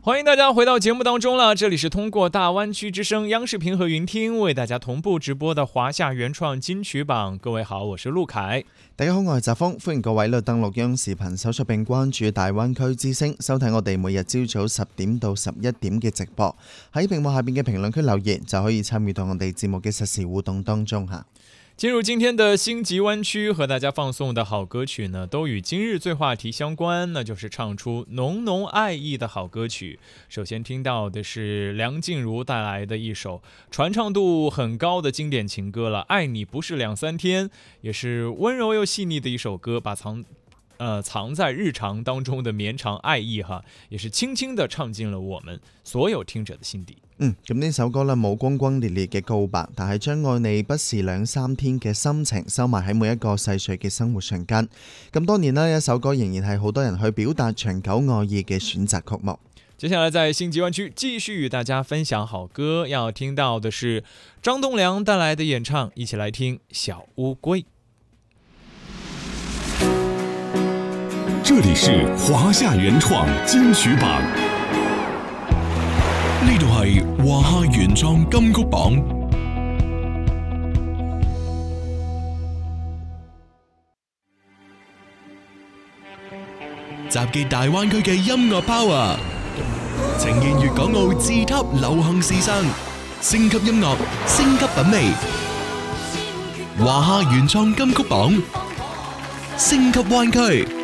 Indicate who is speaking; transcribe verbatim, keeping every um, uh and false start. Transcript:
Speaker 1: 欢迎大家回到节目当中了，这里是通过大湾区之声央视频和云聽為大家同步直播的華夏原創金曲榜。各位好，我是陸凱。
Speaker 2: 大家好，我係澤峰，歡迎各位咧登錄央視頻搜索並關注大灣區之聲，收睇我哋每日朝早十點到十一點嘅直播。喺屏幕下邊嘅評論區留言就可以參與到我哋節目嘅實時互動當中吓。
Speaker 1: 進入今天的星級灣區，和大家放送的好歌曲呢，都與今日最話題相關，那就是唱出濃濃愛意的好歌曲。首先聽到的是梁靜茹帶來的一首傳唱度很高的經典情歌了，《愛你不是兩三天》，也是溫柔又細膩的一首歌，把藏呃藏在日常當中的綿長愛意哈，也是輕輕地唱進了我們所有聽者的心底。
Speaker 2: 嗯，咁呢首歌咧冇轟轟烈烈嘅告白，但係將愛你不是兩三天嘅心情收埋喺每一個細碎嘅生活瞬間。咁多年啦，一首歌仍然係好多人去表達長久愛意嘅選擇曲目。
Speaker 1: 接下來在星級灣區繼續與大家分享好歌，要聽到的是張棟樑帶來的演唱，一起來聽《小烏龜》。
Speaker 3: 這裡是華夏原創金曲榜，呢度係華夏原創金曲榜。集結大灣區嘅音樂 power， 呈現粵港澳自級流行時尚，升級音樂，升級品味。華夏原創金曲榜，升級灣區。